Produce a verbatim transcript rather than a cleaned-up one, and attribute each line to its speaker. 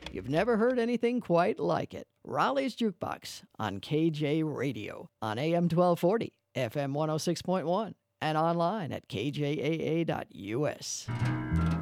Speaker 1: You've never heard anything quite like it. Raleigh's Jukebox on K J Radio on A M twelve forty, F M one oh six point one, and online at K J A A dot U S.